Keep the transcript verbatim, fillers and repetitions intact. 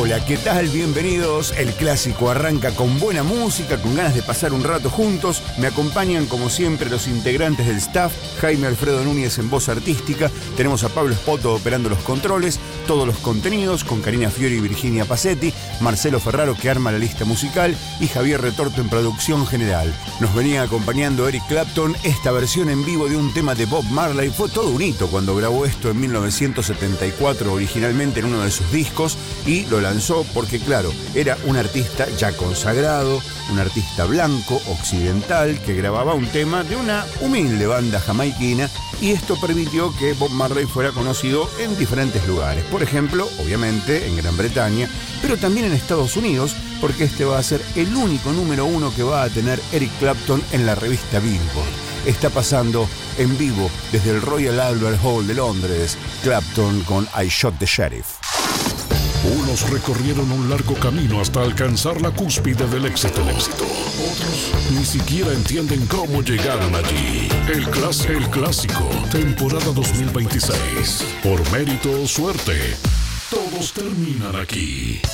Hola, ¿qué tal? Bienvenidos. El clásico arranca con buena música, con ganas de pasar un rato juntos. Me acompañan, como siempre, los integrantes del staff. Jaime Alfredo Núñez en voz artística. Tenemos a Pablo Espoto operando los controles. Todos los contenidos con Karina Fiori y Virginia Pacetti. Marcelo Ferraro, que arma la lista musical. Y Javier Retorto en producción general. Nos venía acompañando Eric Clapton. Esta versión en vivo de un tema de Bob Marley fue todo un hito cuando grabó esto en mil novecientos setenta y cuatro, originalmente en uno de sus discos. Y lo lanzó porque, claro, era un artista ya consagrado, un artista blanco, occidental, que grababa un tema de una humilde banda jamaiquina, y esto permitió que Bob Marley fuera conocido en diferentes lugares. Por ejemplo, obviamente, en Gran Bretaña, pero también en Estados Unidos, porque este va a ser el único número uno que va a tener Eric Clapton en la revista Billboard. Está pasando en vivo desde el Royal Albert Hall de Londres, Clapton con I Shot the Sheriff. Unos recorrieron un largo camino hasta alcanzar la cúspide del éxito. Otros ni siquiera entienden cómo llegaron allí. El, clas- el clásico, temporada dos mil veintiséis. Por mérito o suerte, todos terminan aquí.